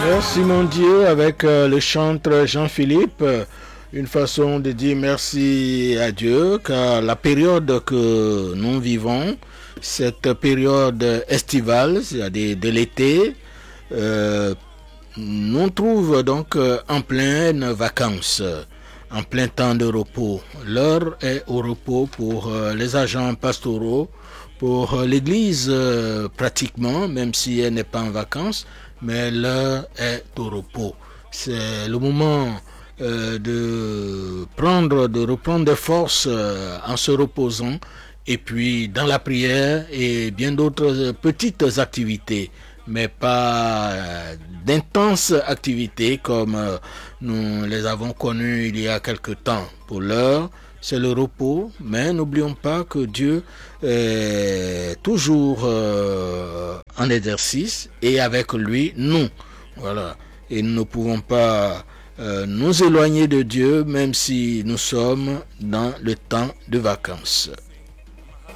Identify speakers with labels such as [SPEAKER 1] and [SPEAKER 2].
[SPEAKER 1] Merci mon Dieu avec le chanteur Jean-Philippe. Une façon de dire merci à Dieu car la période que nous vivons, cette période estivale, c'est-à-dire de l'été, nous trouve donc en pleine vacances, en plein temps de repos. L'heure est au repos pour les agents pastoraux, pour l'église pratiquement, même si elle n'est pas en vacances, mais l'heure est au repos. C'est le moment de reprendre des forces en se reposant et puis dans la prière et bien d'autres petites activités, mais pas d'intenses activités comme nous les avons connues il y a quelque temps. Pour l'heure, c'est le repos, mais n'oublions pas que Dieu est toujours en exercice et avec lui, nous. Voilà. Et nous ne pouvons pas nous éloigner de Dieu même si nous sommes dans le temps de vacances.